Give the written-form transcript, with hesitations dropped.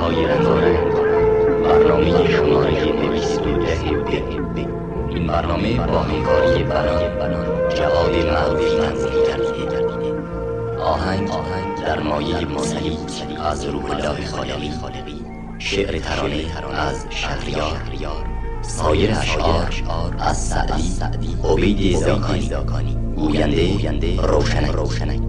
های رنگارنگ، برنامه شماره 210. این برنامه با همکاری بنان جواد معروفی تنظیم گردیده. آهنگ در مایه موسیقی از روح الله خالقی، شعر ترانه از شهریار، سایر اشعار از سعدی، عبید زاکانی، گوینده روشنک.